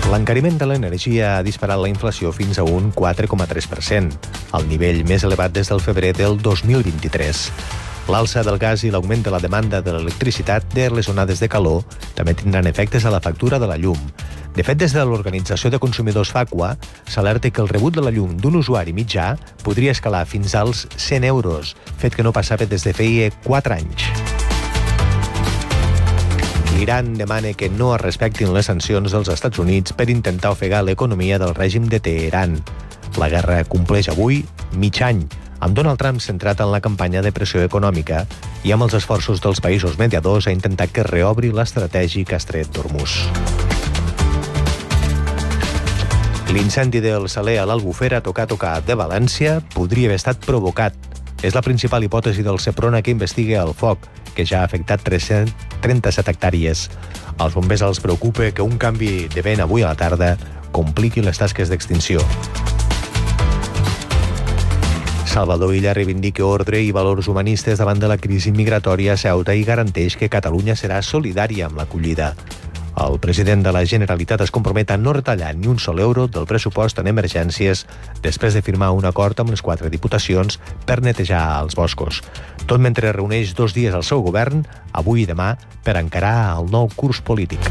L'encariment de l'energia ha disparat la inflació fins a un 4,3%, el nivell més elevat des del febrer del 2023. L'alça del gas i l'augment de la demanda de l'electricitat de les onades de calor també tindran efectes a la factura de la llum. De fet, des de l'Organització de Consumidors FACUA s'alerta que el rebut de la llum d'un usuari mitjà podria escalar fins als 100 euros, fet que no passava des de feia 4 anys. L'Iran demana que no es respectin les sancions dels Estats Units per intentar ofegar l'economia del règim de Teheran. La guerra compleix avui mig any, amb Donald Trump centrat en la campanya de pressió econòmica i amb els esforços dels països mediadors a intentar que reobri l'estratègic estret d'Hormuz. L'incendi del Saler a l'Albufera Tocar de València podria haver estat provocat. És la principal hipòtesi del Seprona que investiga el foc, que ja ha afectat 337 hectàrees. Els bombers els preocupa que un canvi de vent avui a la tarda compliqui les tasques d'extinció. Salvador Illa reivindica ordre i valors humanistes davant de la crisi migratòria a Ceuta i garanteix que Catalunya serà solidària amb l'acollida. El president de la Generalitat es compromet a no retallar ni un sol euro del pressupost en emergències després de firmar un acord amb les 4 diputacions per netejar els boscos. Tot mentre reuneix 2 dies el seu govern, avui i demà, per encarar el nou curs polític.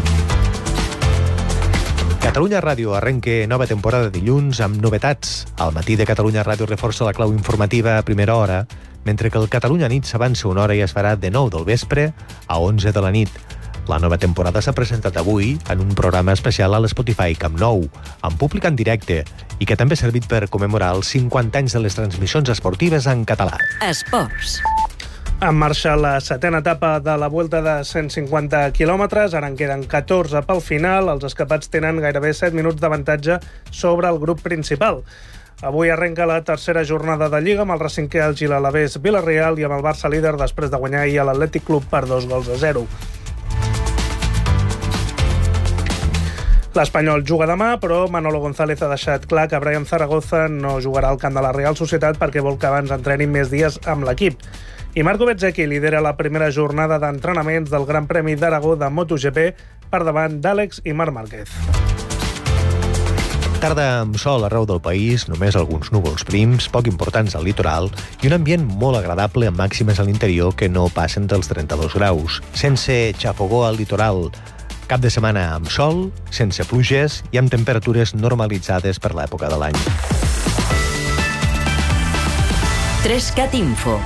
Catalunya Ràdio arrenca nova temporada dilluns amb novetats. Al matí de Catalunya Ràdio reforça la clau informativa a primera hora, mentre que el Catalunya Nit s'avança una hora i es farà de 9 del vespre a 11 de la nit. La nova temporada s'ha presentat avui en un programa especial a l'Spotify Camp Nou, amb públic en directe, i que també ha servit per commemorar els 50 anys de les transmissions esportives en català. Esports. En marxa la 7a etapa de la Vuelta de 150 quilòmetres. Ara en queden 14 pel final. Els escapats tenen gairebé 7 minuts d'avantatge sobre el grup principal. Avui arrenca la tercera jornada de Lliga amb el Racinquer al Gilalavés Vila-real i amb el Barça líder després de guanyar ahir a l'Atlètic Club per 2-0. L'Espanyol juga demà, però Manolo González ha deixat clar que Brian Zaragoza no jugarà al camp de la Real Societat perquè vol que abans entrenin més dies amb l'equip. I Marco Bezzecchi lidera la primera jornada d'entrenaments del Gran Premi d'Aragó de MotoGP per davant d'Àlex i Marc Márquez. Tarda amb sol arreu del país, només alguns núvols prims, poc importants al litoral i un ambient molt agradable amb màximes a l'interior que no passen dels 32 graus. Sense xafogó al litoral. Cap de setmana amb sol, sense pluges i amb temperatures normalitzades per l'època de l'any. 3CAT Info.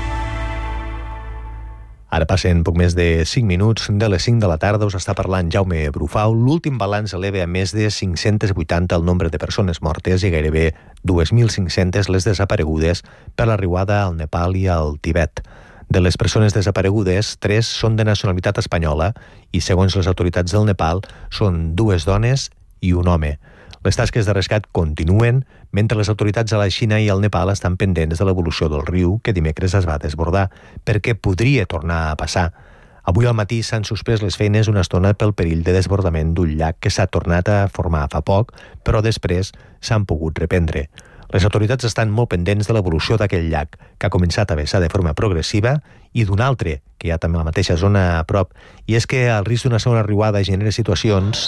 Ara passen poc més de 5 minuts de les 5 de la tarda. Us està parlant Jaume Brufau. L'últim balanç eleva a més de 580 el nombre de persones mortes i gairebé 2.500 les desaparegudes per la riuada al Nepal i al Tibet. De les persones desaparegudes, 3 són de nacionalitat espanyola i, segons les autoritats del Nepal, són 2 dones i un home. Les tasques de rescat continuen, mentre les autoritats a la Xina i al Nepal estan pendents de l'evolució del riu, que dimecres es va desbordar, perquè podria tornar a passar. Avui al matí s'han suspès les feines una estona pel perill de desbordament d'un llac que s'ha tornat a formar fa poc, però després s'han pogut reprendre. Les autoritats estan molt pendents de l'evolució d'aquell llac, que ha començat a vessar de forma progressiva, i d'un altre, que hi ha també a la mateixa zona a prop, i és que el risc d'una segona riuada genera situacions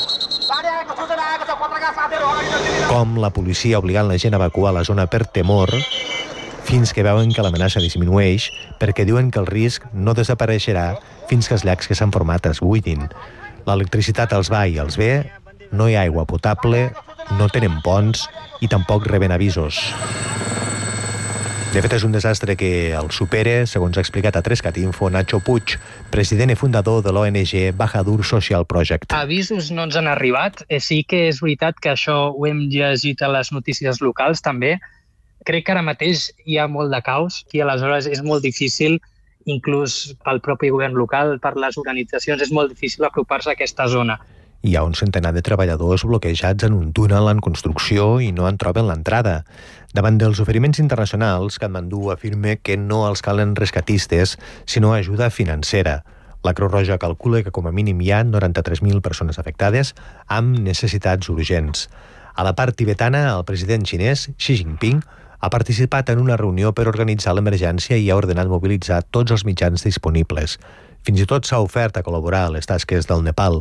com la policia obligant la gent a evacuar la zona per temor, fins que veuen que l'amenaça disminueix, perquè diuen que el risc no desapareixerà fins que els llacs que s'han format es buidin. L'electricitat els va i els ve, no hi ha aigua potable, no tenen ponts i tampoc reben avisos. De fet, és un desastre que el supera, segons ha explicat a 3CAT Info Nacho Puig, president i fundador de l'ONG Bahadur Social Project. Avisos no ens han arribat. Sí que és veritat que això ho hem llegit a les notícies locals també. Crec que ara mateix hi ha molt de caos i aleshores és molt difícil, inclús pel propi govern local, per les organitzacions, és molt difícil apropar-se a aquesta zona. Hi ha un centenar de treballadors bloquejats en un túnel en construcció i no en troben l'entrada. Davant dels oferiments internacionals, Katmandú afirma que no els calen rescatistes, sinó ajuda financera. La Creu Roja calcula que com a mínim hi ha 93.000 persones afectades amb necessitats urgents. A la part tibetana, el president xinès, Xi Jinping, ha participat en una reunió per organitzar l'emergència i ha ordenat mobilitzar tots els mitjans disponibles. Fins i tot s'ha ofert a col·laborar a les tasques del Nepal.